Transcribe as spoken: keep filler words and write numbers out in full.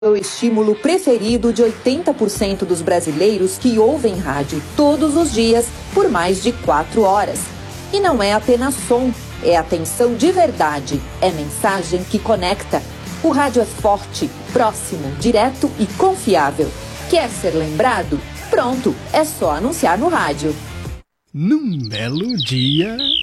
O estímulo preferido de oitenta por cento dos brasileiros que ouvem rádio todos os dias por mais de quatro horas. E não é apenas som, é atenção de verdade, é mensagem que conecta. O rádio é forte, próximo, direto e confiável. Quer ser lembrado? Pronto, é só anunciar no rádio. Num belo dia...